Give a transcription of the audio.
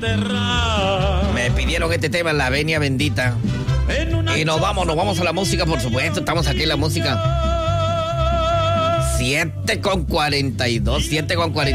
Me pidieron este tema en la Venia Bendita. Y nos vamos a la música, por supuesto. Estamos aquí en la música. 7:42, 7:42.